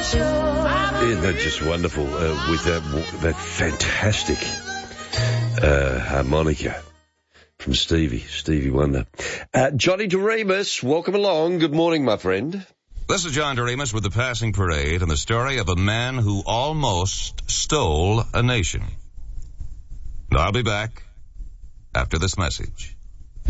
Isn't that just wonderful with that fantastic harmonica from Stevie Wonder. Johnny Doremus, welcome along. Good morning, my friend. This is John Doremus with the Passing Parade and the story of a man who almost stole a nation. I'll be back after this message.